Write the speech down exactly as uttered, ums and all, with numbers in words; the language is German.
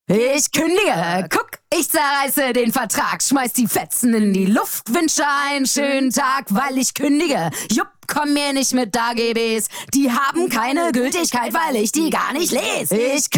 Ich kündige, guck, ich zerreiße den Vertrag, schmeiß die Fetzen in die Luft, wünsche einen schönen Tag, weil ich kündige. Jupp, komm mir nicht mit A G Bs, die haben keine Gültigkeit, weil ich die gar nicht lese. Ich